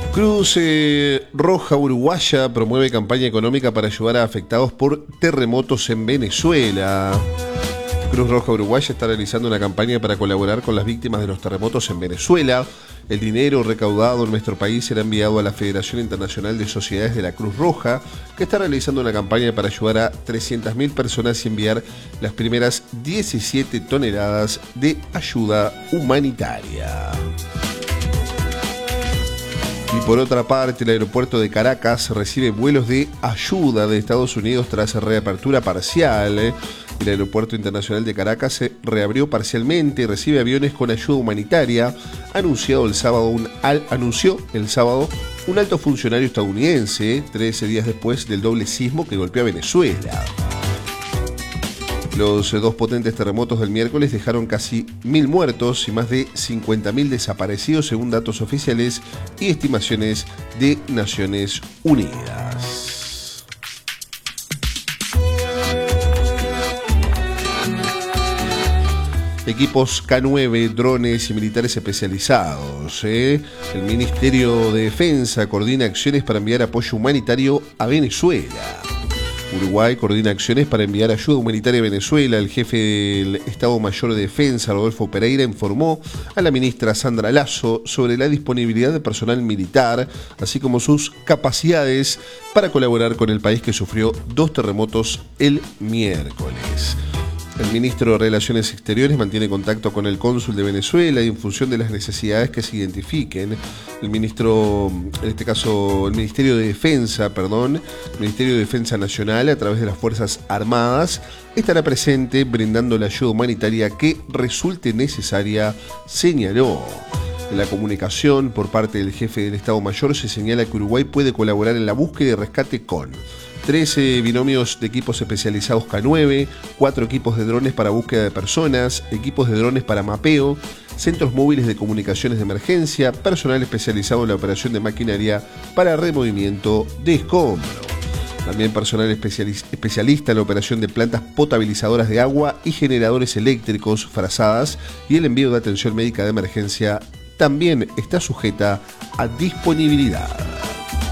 Cruz Roja Uruguaya promueve campaña económica para ayudar a afectados por terremotos en Venezuela. Cruz Roja Uruguaya está realizando una campaña para colaborar con las víctimas de los terremotos en Venezuela. El dinero recaudado en nuestro país será enviado a la Federación Internacional de Sociedades de la Cruz Roja, que está realizando una campaña para ayudar a 300.000 personas y enviar las primeras 17 toneladas de ayuda humanitaria. Y por otra parte, el aeropuerto de Caracas recibe vuelos de ayuda de Estados Unidos tras reapertura parcial. El aeropuerto internacional de Caracas se reabrió parcialmente y recibe aviones con ayuda humanitaria, anunció el sábado un alto funcionario estadounidense, 13 días después del doble sismo que golpeó a Venezuela. Los dos potentes terremotos del miércoles dejaron casi 1.000 muertos y más de 50.000 desaparecidos según datos oficiales y estimaciones de Naciones Unidas. Equipos K9, drones y militares especializados. El Ministerio de Defensa coordina acciones para enviar apoyo humanitario a Venezuela. Uruguay coordina acciones para enviar ayuda humanitaria a Venezuela. El jefe del Estado Mayor de Defensa, Rodolfo Pereira, informó a la ministra Sandra Lasso sobre la disponibilidad de personal militar, así como sus capacidades para colaborar con el país que sufrió 2 terremotos el miércoles. El ministro de Relaciones Exteriores mantiene contacto con el cónsul de Venezuela y en función de las necesidades que se identifiquen, el Ministerio de Defensa Nacional, a través de las Fuerzas Armadas, estará presente brindando la ayuda humanitaria que resulte necesaria, señaló. En la comunicación por parte del jefe del Estado Mayor se señala que Uruguay puede colaborar en la búsqueda y rescate con 13 binomios de equipos especializados K9, 4 equipos de drones para búsqueda de personas, equipos de drones para mapeo, centros móviles de comunicaciones de emergencia, personal especializado en la operación de maquinaria para removimiento de escombros. También personal especialista en la operación de plantas potabilizadoras de agua y generadores eléctricos, frazadas, y el envío de atención médica de emergencia también está sujeta a disponibilidad.